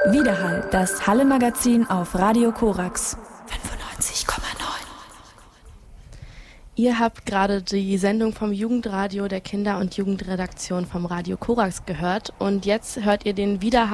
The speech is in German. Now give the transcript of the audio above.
Widerhall, das Halle-Magazin auf Radio Korax 95,9. Ihr habt gerade die Sendung vom Jugendradio der Kinder- und Jugendredaktion vom Radio Korax gehört und jetzt hört ihr den Widerhall